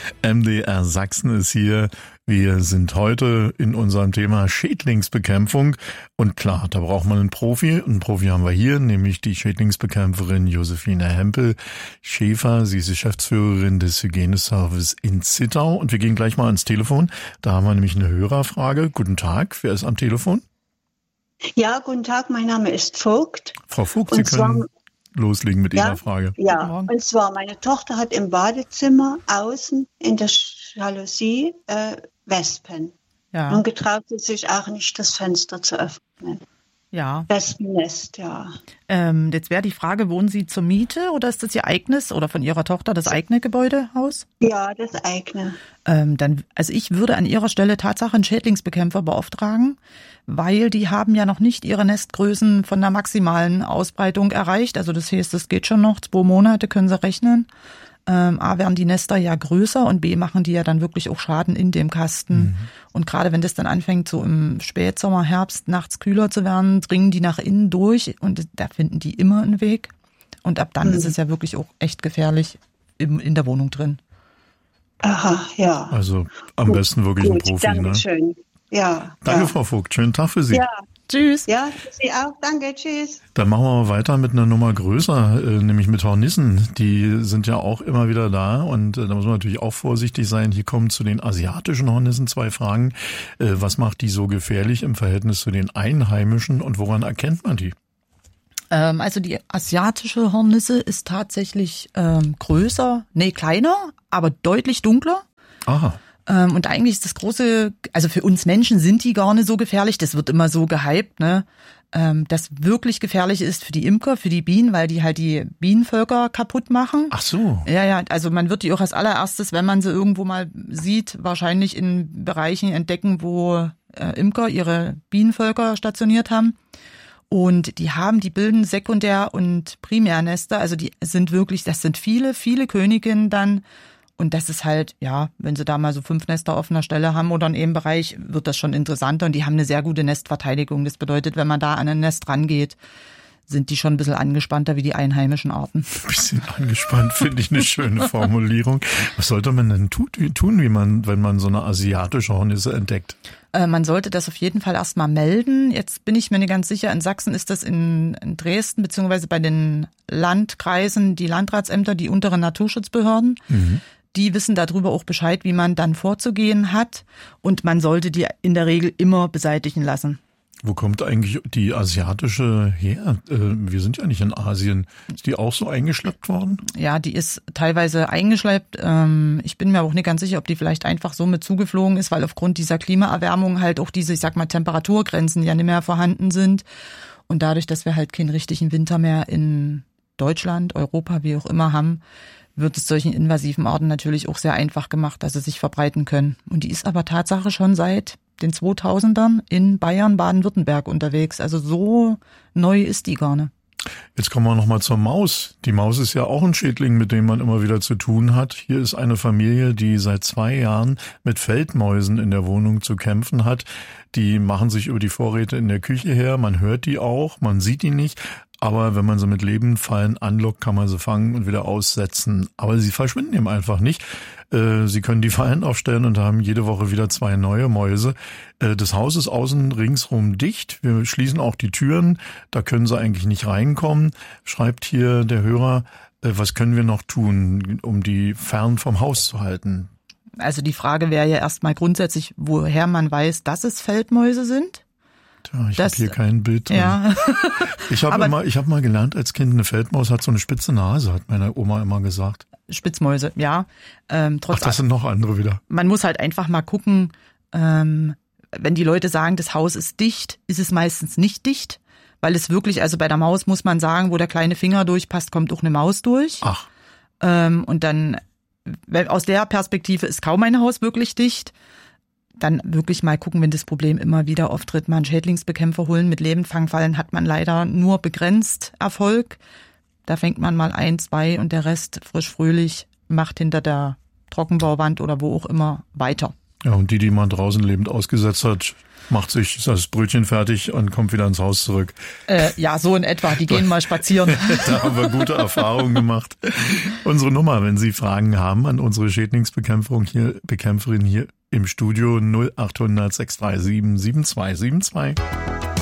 MDR Sachsen ist hier. Wir sind heute in unserem Thema Schädlingsbekämpfung. Und klar, da braucht man einen Profi. Einen Profi haben wir hier, nämlich die Schädlingsbekämpferin Josephine Hempel-Schäfer. Sie ist Geschäftsführerin des Hygieneservice in Zittau. Und wir gehen gleich mal ans Telefon. Da haben wir nämlich eine Hörerfrage. Guten Tag, wer ist am Telefon? Ja, guten Tag, mein Name ist Vogt. Frau Vogt, Sie können loslegen mit Ihrer Frage. Ja, und zwar, meine Tochter hat im Badezimmer außen in der Jalousie Wespen. Ja. Und getraut sie sich auch nicht, das Fenster zu öffnen. Ja. Wespennest, ja. Jetzt wäre die Frage, wohnen Sie zur Miete oder ist das Ihr eigenes oder von Ihrer Tochter das eigene Gebäudehaus? Ja, das eigene. Also ich würde an Ihrer Stelle Tatsache einen Schädlingsbekämpfer beauftragen, weil die haben ja noch nicht ihre Nestgrößen von der maximalen Ausbreitung erreicht. Also das heißt, es geht schon noch 2 Monate, können Sie rechnen. A, werden die Nester ja größer und B, machen die ja dann wirklich auch Schaden in dem Kasten. Mhm. Und gerade wenn das dann anfängt, so im Spätsommer, Herbst, nachts kühler zu werden, dringen die nach innen durch und da finden die immer einen Weg. Und ab dann ist es ja wirklich auch echt gefährlich in der Wohnung drin. Aha, ja. Also am besten wirklich ein Profi, Dankeschön. Ne? Ja. Danke, ja. Frau Vogt. Schönen Tag für Sie. Ja. Tschüss. Ja, Sie auch. Danke, tschüss. Dann machen wir mal weiter mit einer Nummer größer, nämlich mit Hornissen. Die sind ja auch immer wieder da und da muss man natürlich auch vorsichtig sein. Hier kommen zu den asiatischen Hornissen 2 Fragen. Was macht die so gefährlich im Verhältnis zu den einheimischen und woran erkennt man die? Also die asiatische Hornisse ist tatsächlich kleiner, aber deutlich dunkler. Aha. Und eigentlich ist das große, also für uns Menschen sind die gar nicht so gefährlich, das wird immer so gehypt, ne? Das wirklich Gefährliche ist für die Imker, für die Bienen, weil die halt die Bienenvölker kaputt machen. Ach so. Ja, also man wird die auch als allererstes, wenn man sie irgendwo mal sieht, wahrscheinlich in Bereichen entdecken, wo Imker ihre Bienenvölker stationiert haben. Und die bilden Sekundär- und Primärnester, also das sind viele, viele Königinnen dann. Und das ist halt, ja, wenn sie da mal so 5 Nester auf einer Stelle haben oder in einem Bereich, wird das schon interessanter und die haben eine sehr gute Nestverteidigung. Das bedeutet, wenn man da an ein Nest rangeht, sind die schon ein bisschen angespannter wie die einheimischen Arten. Ein bisschen angespannt, finde ich eine schöne Formulierung. Was sollte man denn tun, wenn man so eine asiatische Hornisse entdeckt? Man sollte das auf jeden Fall erstmal melden. Jetzt bin ich mir nicht ganz sicher, in Sachsen ist das in Dresden, beziehungsweise bei den Landkreisen, die Landratsämter, die unteren Naturschutzbehörden. Mhm. Die wissen darüber auch Bescheid, wie man dann vorzugehen hat. Und man sollte die in der Regel immer beseitigen lassen. Wo kommt eigentlich die asiatische her? Wir sind ja nicht in Asien. Ist die auch so eingeschleppt worden? Ja, die ist teilweise eingeschleppt. Ich bin mir auch nicht ganz sicher, ob die vielleicht einfach so mit zugeflogen ist, weil aufgrund dieser Klimaerwärmung halt auch diese, Temperaturgrenzen ja nicht mehr vorhanden sind. Und dadurch, dass wir halt keinen richtigen Winter mehr in Deutschland, Europa, wie auch immer haben, wird es solchen invasiven Arten natürlich auch sehr einfach gemacht, dass sie sich verbreiten können. Und die ist aber Tatsache schon seit den 2000ern in Bayern, Baden-Württemberg unterwegs. Also so neu ist die gar nicht. Jetzt kommen wir nochmal zur Maus. Die Maus ist ja auch ein Schädling, mit dem man immer wieder zu tun hat. Hier ist eine Familie, die seit 2 Jahren mit Feldmäusen in der Wohnung zu kämpfen hat. Die machen sich über die Vorräte in der Küche her. Man hört die auch, man sieht die nicht. Aber wenn man sie mit lebenden Fallen anlockt, kann man sie fangen und wieder aussetzen. Aber sie verschwinden eben einfach nicht. Sie können die Fallen aufstellen und haben jede Woche wieder 2 neue Mäuse. Das Haus ist außen ringsrum dicht. Wir schließen auch die Türen. Da können sie eigentlich nicht reinkommen. Schreibt hier der Hörer, was können wir noch tun, um die fern vom Haus zu halten? Also die Frage wäre ja erstmal grundsätzlich, woher man weiß, dass es Feldmäuse sind. Tja, ich habe hier kein Bild drin. Ja. Ich habe mal gelernt als Kind, eine Feldmaus hat so eine spitze Nase, hat meine Oma immer gesagt. Spitzmäuse, ja. Das sind noch andere wieder. Man muss halt einfach mal gucken, wenn die Leute sagen, das Haus ist dicht, ist es meistens nicht dicht, weil es wirklich, also bei der Maus muss man sagen, wo der kleine Finger durchpasst, kommt auch eine Maus durch. Ach. Und dann, aus der Perspektive ist kaum ein Haus wirklich dicht. Dann wirklich mal gucken, wenn das Problem immer wieder auftritt, mal einen Schädlingsbekämpfer holen. Mit Lebendfangfallen hat man leider nur begrenzt Erfolg. Da fängt man mal 1, 2 und der Rest frisch fröhlich macht hinter der Trockenbauwand oder wo auch immer weiter. Ja, und die man draußen lebend ausgesetzt hat, macht sich das Brötchen fertig und kommt wieder ins Haus zurück. Ja, so in etwa. Die gehen mal spazieren. Da haben wir gute Erfahrungen gemacht. Unsere Nummer, wenn Sie Fragen haben an unsere Schädlingsbekämpferin hier im Studio 0800 637 7272.